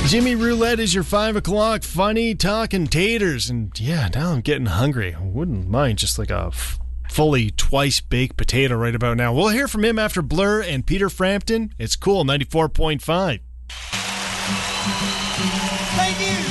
Jimmy Roulette is your 5 o'clock funny talking taters. And yeah, now I'm getting hungry. I wouldn't mind just like a fully twice-baked potato right about now. We'll hear from him after Blur and Peter Frampton. It's cool, 94.5. Thank you.